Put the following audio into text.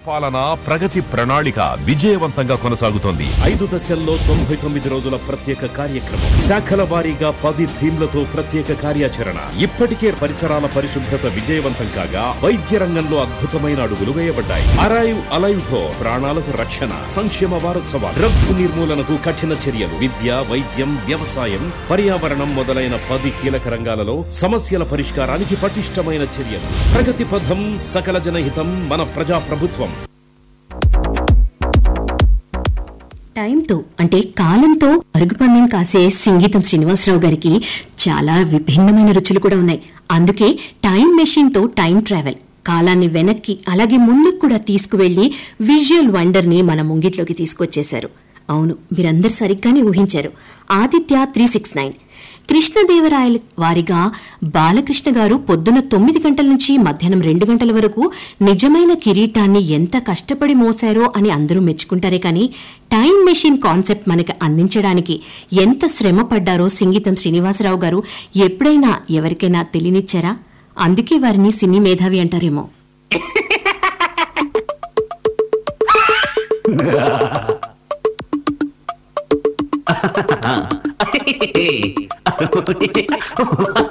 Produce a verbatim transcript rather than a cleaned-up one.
పరిపాలన ప్రగతి ప్రణాళిక విజయవంతంగా కొనసాగుతోంది. ఐదు దశల్లో తొంభై తొమ్మిది రోజుల ప్రత్యేక కార్యక్రమం, శాఖల వారీగా పది థీమ్లతో ప్రత్యేక కార్యాచరణ. ఇప్పటికే పరిసరాల పరిశుభ్రత విజయవంతం కాగా వైద్య రంగంలో అద్భుతమైన అడుగులు వేయబడ్డాయి. అరైవ్ అలైవ్ తో ప్రాణాలకు రక్షణ. సంక్షేమ వారోత్సవాలు, డ్రగ్స్ నిర్మూలనకు కఠిన చర్యలు, విద్య, వైద్యం, వ్యవసాయం, పర్యావరణం మొదలైన పది కీలక రంగాలలో సమస్యల పరిష్కారానికి పటిష్టమైన చర్యలు. ప్రగతి పథం, సకల జనహితం, మన ప్రజా ప్రభుత్వం. టైంతో అంటే కాలంతో అరుగుపందెం కాసే సింగీతం శ్రీనివాసరావు గారికి చాలా విభిన్నమైన రుచులు కూడా ఉన్నాయి. అందుకే టైం మెషిన్ తో టైం ట్రావెల్, కాలాన్ని వెనక్కి అలాగే ముందుకు కూడా తీసుకువెళ్లి విజువల్ వండర్ ని మన ముంగిట్లోకి తీసుకొచ్చేశారు. అవును, మీరందరు సరిగ్గానే ఊహించారు. ఆదిత్య త్రీ సిక్స్ నైన్ కృష్ణదేవరాయల వారిగా బాలకృష్ణ గారు పొద్దున తొమ్మిది గంటల నుంచి మధ్యాహ్నం రెండు గంటల వరకు నిజమైన కిరీటాన్ని ఎంత కష్టపడి మోసారో అని అందరూ మెచ్చుకుంటారే కానీ టైం మెషిన్ కాన్సెప్ట్ మనకి అందించడానికి ఎంత శ్రమ పడ్డారో సింగీతం శ్రీనివాసరావు గారు ఎప్పుడైనా ఎవరికైనా తెలియనిచ్చారా? అందుకే వారిని సినీ మేధావి అంటారేమో.